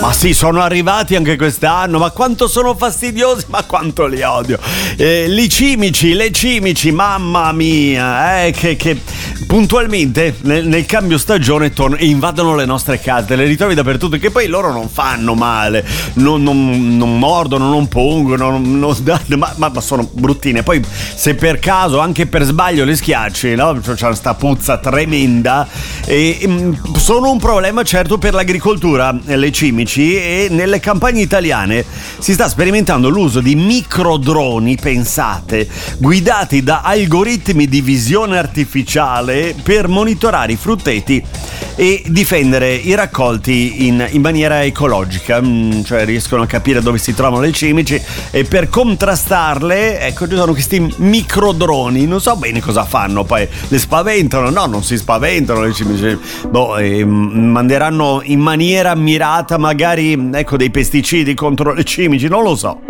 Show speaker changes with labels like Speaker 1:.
Speaker 1: Ma sì, sono arrivati anche quest'anno, ma quanto sono fastidiosi, ma quanto li odio. Le cimici, mamma mia, che puntualmente nel cambio stagione tornano e invadono le nostre case, le ritrovi dappertutto, che poi loro non fanno male, non mordono, non pungono, ma sono bruttine. Poi se per caso, anche per sbaglio, le schiacci, no? C'è sta puzza tremenda e sono un problema certo per l'agricoltura, le cimici, e nelle campagne italiane si sta sperimentando l'uso di microdroni, pensate, guidati da algoritmi di visione artificiale per monitorare i frutteti e difendere i raccolti in maniera ecologica, cioè riescono a capire dove si trovano le cimici e per contrastarle, ecco, ci sono questi microdroni, non so bene cosa fanno, poi le spaventano? No, non si spaventano le cimici, manderanno in maniera mirata magari, ecco, dei pesticidi contro le cimici, non lo so.